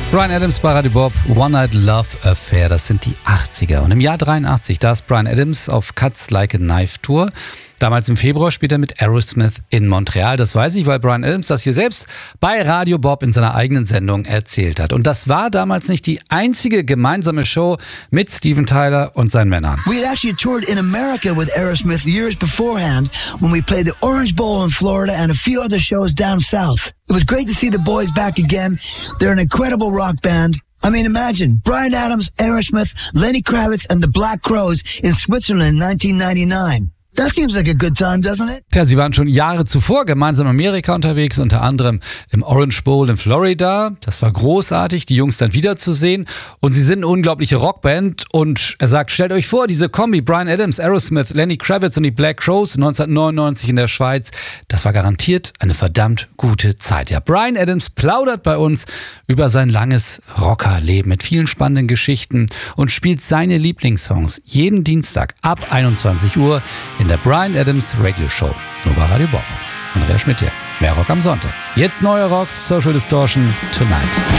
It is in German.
Bryan Adams bei Radio Bob, One Night Love Affair, das sind die 80er. Und im Jahr 83, da ist Bryan Adams auf Cuts Like a Knife Tour. Damals im Februar spielt er mit Aerosmith in Montreal. Das weiß ich, weil Bryan Adams das hier selbst bei Radio Bob in seiner eigenen Sendung erzählt hat. Und das war damals nicht die einzige gemeinsame Show mit Steven Tyler und seinen Männern. We had actually toured in America with Aerosmith years beforehand when we played the Orange Bowl in Florida and a few other shows down south. It was great to see the boys back again. They're an incredible rock band. I mean, imagine Bryan Adams, Aerosmith, Lenny Kravitz and the Black Crowes in Switzerland in 1999. That seems like a good time, doesn't it? Tja, sie waren schon Jahre zuvor gemeinsam in Amerika unterwegs, unter anderem im Orange Bowl in Florida. Das war großartig, die Jungs dann wiederzusehen. Und sie sind eine unglaubliche Rockband. Und er sagt, stellt euch vor, diese Kombi, Bryan Adams, Aerosmith, Lenny Kravitz und die Black Crowes 1999 in der Schweiz, das war garantiert eine verdammt gute Zeit. Ja, Bryan Adams plaudert bei uns über sein langes Rockerleben mit vielen spannenden Geschichten und spielt seine Lieblingssongs jeden Dienstag ab 21 Uhr in der Bryan Adams Radio Show. Nur bei Radio Bob. Andrea Schmidt hier. Mehr Rock am Sonntag. Jetzt neuer Rock, Social Distortion, Tonight.